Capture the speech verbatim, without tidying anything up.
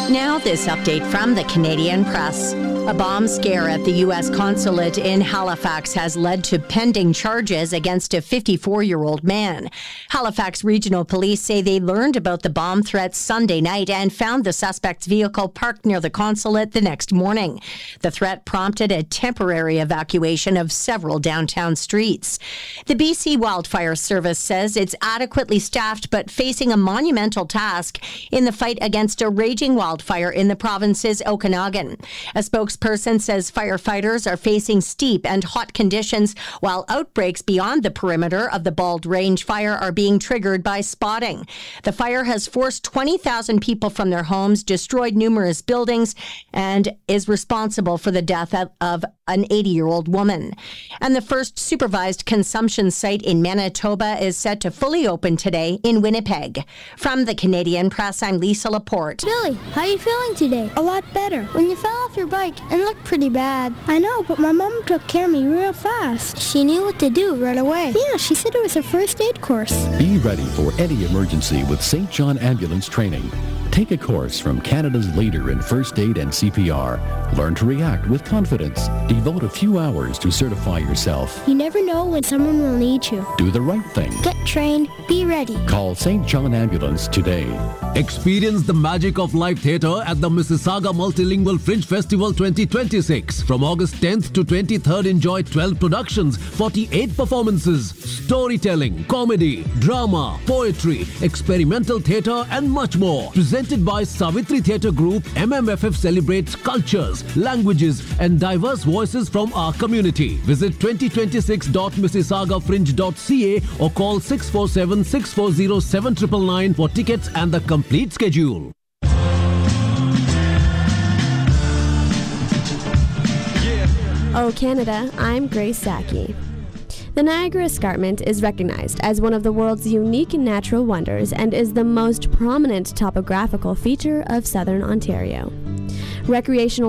Now, this update from the Canadian Press. A bomb scare at the U S consulate in Halifax has led to pending charges against a fifty-four-year-old man. Halifax Regional Police say they learned about the bomb threat Sunday night and found the suspect's vehicle parked near the consulate the next morning. The threat prompted a temporary evacuation of several downtown streets. The B C Wildfire Service says it's adequately staffed but facing a monumental task in the fight against a raging wildfire in the province's Okanagan. A spokesperson says firefighters are facing steep and hot conditions while outbreaks beyond the perimeter of the Bald Range fire are being triggered by spotting. The fire has forced twenty thousand people from their homes, destroyed numerous buildings, and is responsible for the death of, of an eighty-year-old woman. And the first supervised consumption site in Manitoba is set to fully open today in Winnipeg. From the Canadian Press, I'm Lisa Laporte. Billy, how are you feeling today? A lot better. When you fell off your bike, it looked pretty bad. I know, but my mom took care of me real fast. She knew what to do right away. Yeah, she said it was a first aid course. Be ready for any emergency with Saint John Ambulance Training. Take a course from Canada's leader in first aid and C P R. Learn to react with confidence. Devote a few hours to certify yourself. You never know when someone will need you. Do the right thing. Get trained. Be ready. Call Saint John Ambulance today. Experience the magic of live theatre at the Mississauga Multilingual Fringe Festival twenty twenty-six. From August tenth to twenty-third, enjoy twelve productions, forty-eight performances, storytelling, comedy, drama, poetry, experimental theatre and much more. Presented by Savitri Theatre Group, M M F F celebrates cultures, languages and diverse voices from our community. Visit twenty twenty-six dot mississauga fringe dot c a or call six four seven, six four zero, seven nine nine nine for tickets and the complete schedule. Oh Canada, I'm Grace Saki. The Niagara Escarpment is recognized as one of the world's unique natural wonders and is the most prominent topographical feature of southern Ontario. Recreational